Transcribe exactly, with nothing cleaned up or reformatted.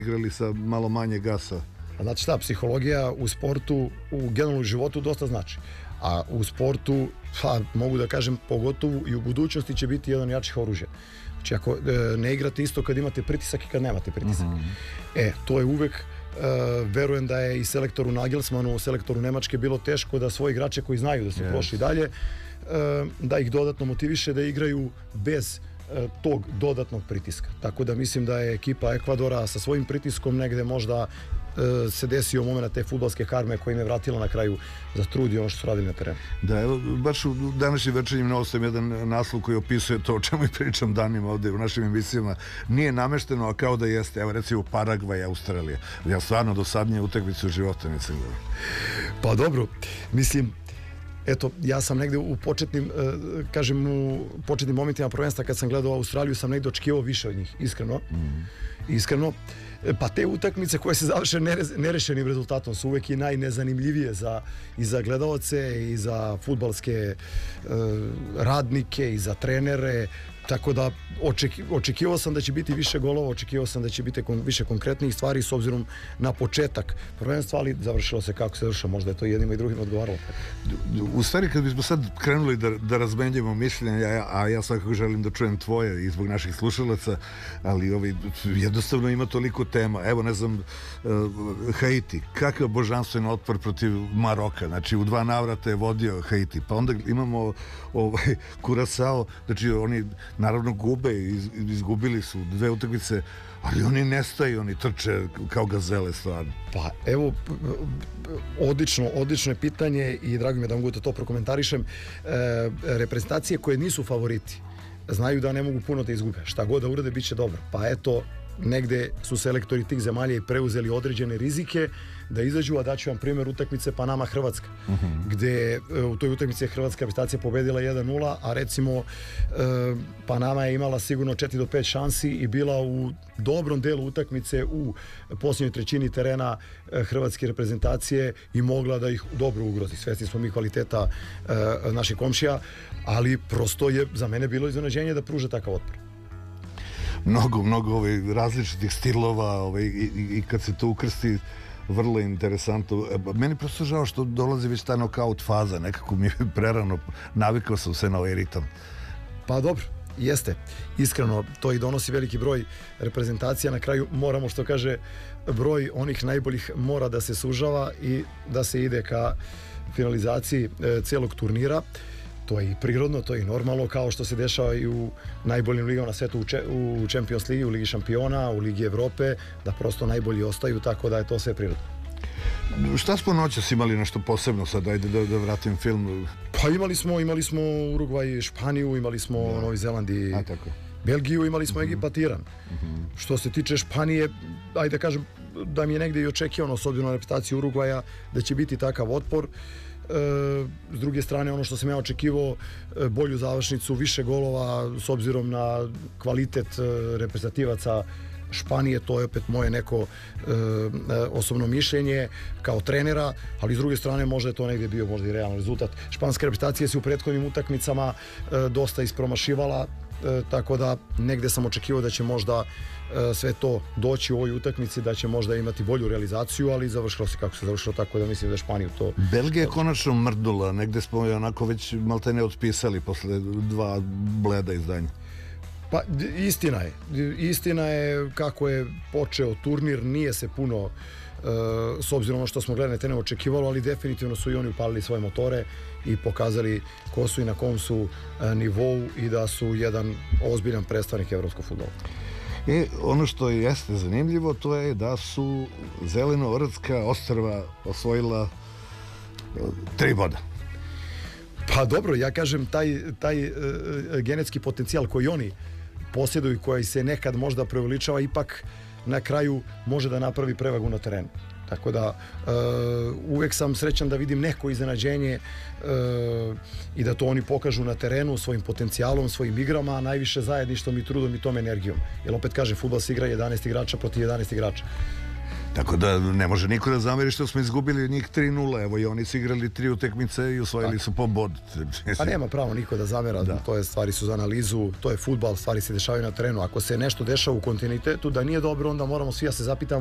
igrali sa malo manje gasa. Znači šta, psihologija u sportu, u generalnom životu dosta znači. A u sportu, pa, mogu da kažem, pogotovo i u budućnosti će biti jedan jačih oružja. Znači ako e, ne igrate isto kad imate pritisak i kad nemate pritisak. Mm-hmm. E, to je uvek, e, verujem da je i selektoru Nagelsmanu, selektoru Nemačke bilo teško da svoje igrače koji znaju da su yes. prošli dalje, e, da ih dodatno motiviše da igraju bez tog dodatnog pritiska. Tako da mislim da je ekipa Ekvadora sa svojim pritiskom negde možda e, se desio moment te fudbalske karme koja im je vratila na kraju za trud i ono što su radili na terenu. Da, evo, baš u današnjim večernjim novostima jedan naslov koji opisuje to o čemu i pričam danima ovde u našim emisijama. Nije namešteno, a kao da jeste. Evo recimo Paragvaj, Australija. Ja stvarno dosadnije utakmice u životu nisam gledao. Pa dobro, mislim, eto, ja sam negde u početnim, kažem, u početnim momentima prvenstva kad sam gledao Australiju sam negde očekivao više od njih, iskreno. Mm. Iskreno. Pa te utakmice koje se završe nerešenim rezultatom su uvek i najnezanimljivije za, i za gledaoce i za fudbalske e, radnike i za trenere. Tako da očeki, očekivao sam da će biti više golova, očekivao sam da će biti kon, više konkretnih stvari s obzirom na početak prvenstva, ali završilo se kako se završilo, možda je to jednima i drugim odgovaralo. U stvari kad bismo sad krenuli da, da razmenjujemo mišljenja, a ja svakako želim da čujem tvoje i zbog naših slušalaca, ali ovaj, jednostavno ima toliko tema. Evo, ne znam, uh, Haiti, kakav božanstven otpor protiv Maroka, znači u dva navrata je vodio Haiti, pa onda imamo ovaj, Kurasao, znači oni naravno gube, iz, izgubili su dve utakmice, ali oni nestaju, oni trče kao gazele stvarno. Pa evo, odlično, odlično je pitanje i drago mi je da mogu da to prokomentarišem. E, reprezentacije koje nisu favoriti znaju da ne mogu puno da izgube. Šta god da urade, bit će dobro. Pa eto, negde su selektori tih zemalja i preuzeli određene rizike da izađu, a daću vam primjer utakmice Panama-Hrvatska, uh-huh. gde u toj utakmici je hrvatska reprezentacija pobedila jedan nula, a recimo Panama je imala sigurno četiri do pet šansi i bila u dobrom delu utakmice u posljednjoj trećini terena hrvatske reprezentacije i mogla da ih dobro ugrozi. Svesni smo mi kvaliteta naših komšija, ali prosto je za mene bilo iznenađenje da pruže takav otpor. Mnogo, mnogo ovaj, različitih stilova ovaj, i, i kad se to ukrsti vrlo interesantno. Meni prosto žao što dolazi već ta nokaut faza, nekako mi je prerano, navikao sam se na ovaj ritam. Pa dobro, jeste. Iskreno, to i donosi veliki broj reprezentacija. Na kraju moramo, što kaže, broj onih najboljih mora da se sužava i da se ide ka finalizaciji e, celog turnira. To je i prirodno, to je i normalno, kao što se dešava i u najboljim ligama na svetu, u Champions Ligi, u Ligi šampiona, u Ligi Evrope, da prosto najbolji ostaju, tako da je to sve prirodno. Šta smo noćas imali nešto posebno sad, ajde da, da vratim film? Pa imali smo, imali smo Urugvaj, Španiju, imali smo da. Novi Zeland i A, tako. Belgiju, imali smo mm-hmm. Egipat, Iran. Mm-hmm. Što se tiče Španije, ajde da kažem da mi je negde i očekivano s obzirom na reputaciju Urugvaja da će biti takav otpor. S druge strane, ono što sam ja očekivao, bolju završnicu, više golova s obzirom na kvalitet reprezentativaca Španije, to je opet moje neko e, osobno mišljenje kao trenera, ali s druge strane možda je to negdje bio možda i realan rezultat. Španska reprezentacija se u prethodnim utakmicama e, dosta ispromašivala, e, tako da negdje sam očekivao da će možda e, sve to doći u ovoj utakmici, da će možda imati bolju realizaciju, ali završilo se kako se završilo, tako da mislim da je Španiju to... Belgija je konačno mrdula, negdje smo je onako već maltene otpisali posle dva bleda izdanja. Pa istina je, istina je kako je počeo turnir, nije se puno e, s obzirom na što smo gledali na terenu očekivalo, ali definitivno su i oni upalili svoje motore i pokazali ko su i na kom su e, nivou i da su jedan ozbiljan predstavnik evropskog fudbala. I ono što jeste zanimljivo, to je da su Zeleno-Oradska ostrva osvojila e, tri boda. Pa dobro, ja kažem, taj, taj e, genetski potencijal koji oni posjeduju, koji se nekad možda preuveličava, ipak na kraju može da napravi prevagu na terenu. Tako da e, uvek sam srećan da vidim neko iznenađenje e, i da to oni pokažu na terenu svojim potencijalom, svojim igrama, a najviše zajedništvom i trudom i tom energijom. Jer opet kaže, fudbal se igra jedanaest igrača protiv jedanaest igrača. Tako da ne može niko da zameri što smo izgubili njih tri nula, evo i oni su igrali tri utakmice i osvojili su po bod. Pa nema pravo niko da zamera, da. To je, stvari su za analizu, to je fudbal, stvari se dešavaju na terenu. Ako se nešto dešava u kontinuitetu da nije dobro, onda moramo svi da se zapitamo